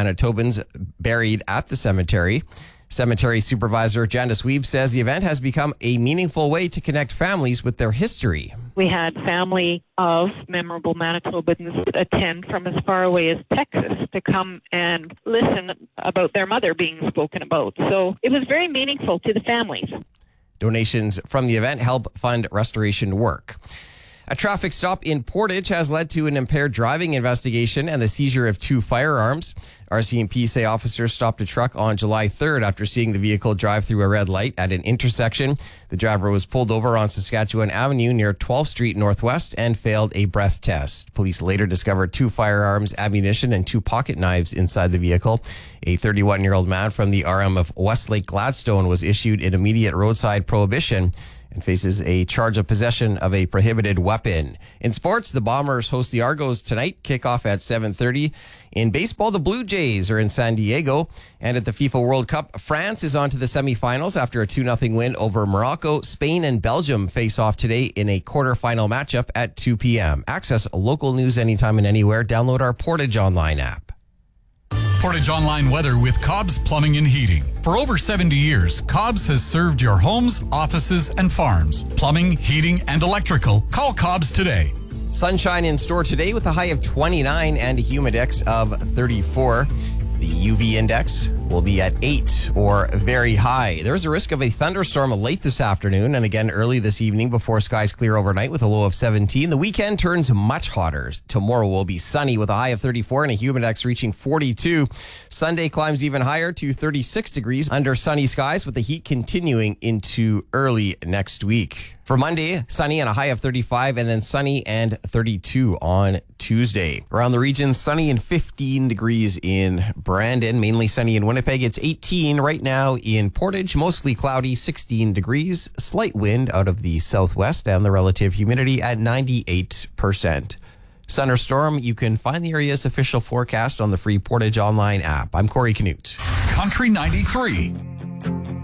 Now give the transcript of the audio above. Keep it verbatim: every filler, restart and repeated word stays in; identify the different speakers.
Speaker 1: Manitobans buried at the cemetery. Cemetery Supervisor Janice Weeb says the event has become a meaningful way to connect families with their history.
Speaker 2: We had family of memorable Manitobans attend from as far away as Texas to come and listen about their mother being spoken about. So it was very meaningful to the families.
Speaker 1: Donations from the event help fund restoration work. A traffic stop in Portage has led to an impaired driving investigation and the seizure of two firearms. R C M P say officers stopped a truck on July third after seeing the vehicle drive through a red light at an intersection. The driver was pulled over on Saskatchewan Avenue near twelfth Street Northwest and failed a breath test. Police later discovered two firearms, ammunition, and two pocket knives inside the vehicle. A thirty-one-year-old man from the R M of Westlake Gladstone was issued an immediate roadside prohibition and faces a charge of possession of a prohibited weapon. In sports, the Bombers host the Argos tonight, kickoff at seven thirty. In baseball, the Blue Jays are in San Diego. And at the FIFA World Cup, France is on to the semifinals after a two nothing win over Morocco. Spain and Belgium face off today in a quarterfinal matchup at two p.m. Access local news anytime and anywhere. Download our Portage Online app.
Speaker 3: Portage Online weather with Cobb's Plumbing and Heating. For over seventy years, Cobb's has served your homes, offices, and farms. Plumbing, heating, and electrical. Call Cobb's today.
Speaker 1: Sunshine in store today with a high of twenty-nine and a humidex of thirty-four. The U V index will be at eight or very high. There's a risk of a thunderstorm late this afternoon and again early this evening before skies clear overnight with a low of seventeen. The weekend turns much hotter. Tomorrow will be sunny with a high of thirty-four and a humidex reaching forty-two. Sunday climbs even higher to thirty-six degrees under sunny skies with the heat continuing into early next week. For Monday, sunny and a high of thirty-five, and then sunny and thirty-two on Tuesday. Around the region, sunny and fifteen degrees in Brandon, mainly sunny in Winnipeg. It's eighteen right now in Portage, mostly cloudy, sixteen degrees, slight wind out of the southwest, and the relative humidity at ninety-eight percent. Thunderstorm, you can find the area's official forecast on the free Portage Online app. I'm Corey Canute.
Speaker 3: Country ninety-three.